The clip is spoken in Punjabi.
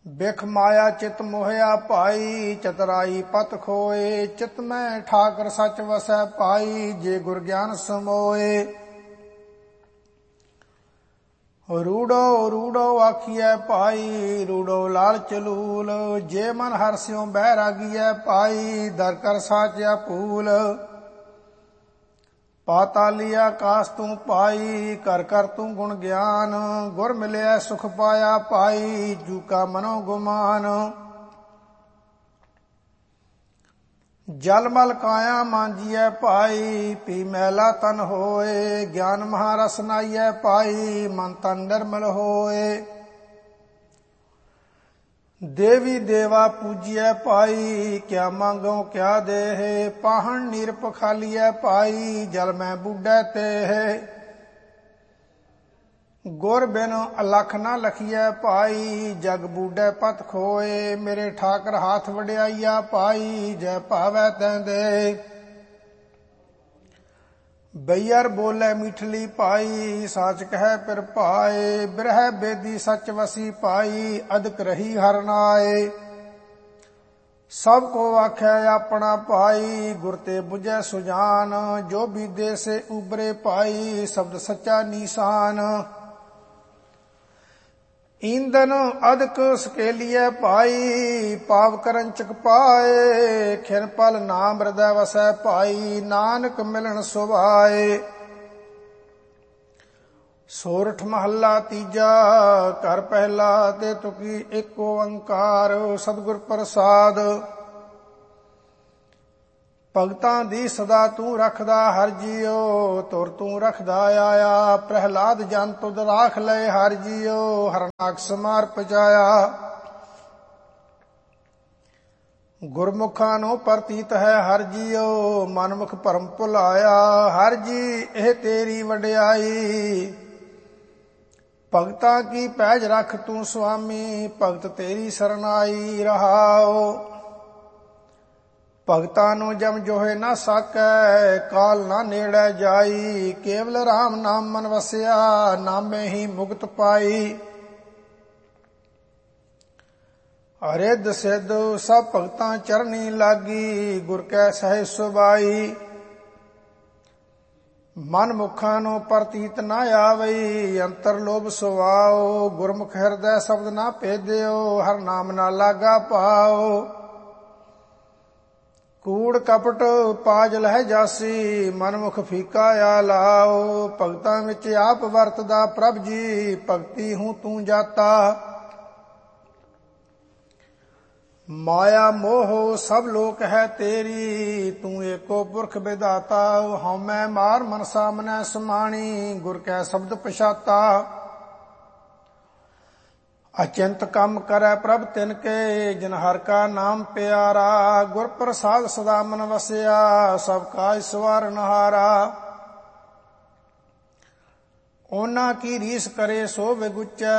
ਬਿਖ ਮਾਇਆ ਚਿਤ ਮੋਹਿਆ ਭਾਈ, ਚਤਰਾਈ ਪਤ ਖੋਏ। ਚਿਤ ਮੈਂ ਠਾਕਰ ਸਚ ਵਸੈ ਪਾਈ, ਜੇ ਗੁਰ ਗਿਆਨ ਸਮੋਏ। ਰੂੜੋ ਰੂੜੋ ਆਖੀਐ ਭਾਈ, ਰੂੜੋ ਲਾਲਚ ਲੂਲ। ਜੇ ਮਨ ਹਰਿ ਸਿਉ ਬੈਰਾਗੀਐ ਪਾਈ, ਦਰ ਕਰ ਸਾਚਿਆ ਭੂਲ। ਪਾਤਾਲੀ ਆਕਾਸ ਤੂੰ ਪਾਈ, ਕਰ ਕਰ ਤੂੰ ਗੁਣ ਗਿਆਨ। ਗੁਰ ਮਿਲਿਆ ਸੁਖ ਪਾਇਆ ਪਾਈ, ਜੂ ਕਾ ਮਨੋ ਗੁਮਾਨ। ਜਲ ਮਲ ਕਾਇਆ ਮਾਂਜੀਐ ਭਾਈ, ਪੀ ਮੈਲਾ ਤਨ ਹੋਏ। ਗਿਆਨ ਮਹਾਰਸ ਨਾਈਐ ਪਾਈ, ਮਨ ਤਨ ਨਿਰਮਲ ਹੋਏ। ਦੇਵੀ ਦੇਵਾ ਪੂਜੀਐ ਭਾਈ, ਕਿਆ ਮੰਗੋ ਕਿਆ ਦੇਹ। ਪਾਹਣ ਨੀਰ ਪਖਾਲੀਐ ਭਾਈ, ਜਲ ਮੈਂ ਬੁੱਢੈ ਤੇਹ। ਗੁਰ ਬਿਨ ਅਲਖ ਨਾ ਲਖੀਐ ਭਾਈ, ਜਗ ਬੂਢੈ ਪਤ ਖੋਏ। ਮੇਰੇ ਠਾਕਰ ਹਾਥ ਵਡਿਆਈਆ ਭਾਈ, ਜੈ ਭਾਵੈ ਤੈਂ ਦੇ। ਬਈਅਰ ਬੋਲੇ ਮੀਠਲੀ ਭਾਈ, ਸਾਚ ਕਹਿ ਪਿਰ ਭਾਏ। ਬਿਰਹਿ ਬੇਦੀ ਸਚ ਵਸੀ ਭਾਈ, ਅਦਕ ਰਹੀ ਹਰਿ ਨਾਏ। ਸਭ ਕੋ ਆਖਿਆ ਆਪਣਾ ਭਾਈ, ਗੁਰ ਤੇ ਬੁਝੈ ਸੁਜਾਨ। ਜੋ ਬੀਦੇ ਸੇ ਉਬਰੇ ਭਾਈ, ਸ਼ਬਦ ਸੱਚਾ ਨੀਸਾਨ। ਈਂਦਨ ਅਦਕ ਸਕੇਲੀਐ ਭਾਈ, ਪਾਪ ਕਰਨ ਚਕ ਪਾਏ। ਖਿਨ ਪਲ ਨਾਮ ਹਿਰਦੈ ਵਸੈ ਭਾਈ, ਨਾਨਕ ਮਿਲਣ ਸੁਭਾਏ। ਸੋਰਠ ਮਹੱਲਾ ਤੀਜਾ, ਘਰ ਪਹਿਲਾ ਤੇ ਤੁਕੀ ਏਕ ਓੰਕਾਰ। ਸਤਿਗੁਰ ਪ੍ਰਸਾਦ। ਭਗਤਾਂ ਦੀ ਸਦਾ ਤੂੰ ਰੱਖਦਾ ਹਰ ਜੀਓ, ਤੁਰ ਤੂੰ ਰੱਖਦਾ ਆਇਆ। ਪ੍ਰਹਿਲਾਦ ਜਨ ਤੁਧ ਰਾਖ ਲਏ ਹਰ ਜੀਓ, ਹਰਨਾਕ ਸਮਾਰ ਪਜਾਇਆ। ਗੁਰਮੁਖਾਂ ਨੂੰ ਪ੍ਰਤੀਤ ਹੈ ਹਰ ਜੀਓ, ਮਨਮੁਖ ਭਰਮ ਭੁਲਾਇਆ। ਹਰ ਜੀ ਇਹ ਤੇਰੀ ਵਡਿਆਈ, ਭਗਤਾਂ ਕੀ ਪੈਜ ਰੱਖ ਤੂੰ ਸੁਆਮੀ। ਭਗਤ ਤੇਰੀ ਸਰਨਾਈ ਰਹਾਓ। ਭਗਤਾਂ ਨੂੰ ਜਮ ਜੋਹੇ ਨਾ ਸਾਕੈ, ਕਾਲ ਨਾ ਨੇੜੇ ਜਾਈ। ਕੇਵਲ ਰਾਮ ਨਾਮ ਮਨ ਵਸਿਆ, ਨਾਮੇ ਹੀ ਮੁਕਤ ਪਾਈ। ਅਰਿੱਧ ਸਿੱਧ ਸਭ ਭਗਤਾਂ ਚਰਨੀ ਲਾਗੀ, ਗੁਰ ਕੈ ਸਹਿ ਸੁਭਾਈ। ਮਨ ਮੁਖਾਂ ਨੂੰ ਪ੍ਰਤੀਤ ਨਾ ਆਵਈ, ਅੰਤਰ ਲੋਭ ਸੁਆਓ। ਗੁਰਮੁਖ ਹਿਰਦੈ ਸ਼ਬਦ ਨਾ ਭੇਦਿਓ, ਹਰ ਨਾਮ ਨਾ ਲਾਗਾ ਪਾਓ। ਕੂੜ ਕਪਟ ਪਾਜ ਲਹਿ ਜਾਸੀ, ਮਨਮੁਖ ਫੀਕਾ ਆ ਲਾਓ। ਭਗਤਾਂ ਵਿੱਚ ਆਪ ਵਰਤਦਾ ਪ੍ਰਭ ਜੀ, ਭਗਤੀ ਹੂੰ ਤੂੰ ਜਾਤਾ। ਮਾਇਆ ਮੋਹ ਸਭ ਲੋਕ ਹੈ ਤੇਰੀ, ਤੂੰ ਏਕੋ ਪੁਰਖ ਵਿਧਾਤਾ। ਹਉਮੈ ਮਾਰ ਮਨ ਸਾਮਨੈ ਸਮਾਣੀ, ਗੁਰ ਕੈ ਸ਼ਬਦ ਪਛਾਤਾ। ਅਚਿੰਤ ਕੰਮ ਕਰੈ ਪ੍ਰਭ ਤਿਨ ਕੇ, ਜਿਨ ਹਰਿ ਕਾ ਨਾਮ ਪਿਆਰਾ। ਗੁਰ ਪ੍ਰਸਾਦ ਸਦਾ ਮਨ ਵਸਿਆ, ਸਭ ਕਾਜ ਸਵਾਰਨ ਹਾਰਾ। ਉਹਨਾਂ ਕੀ ਰੀਸ ਕਰੇ ਸੋ ਵਿਗੁਚੈ,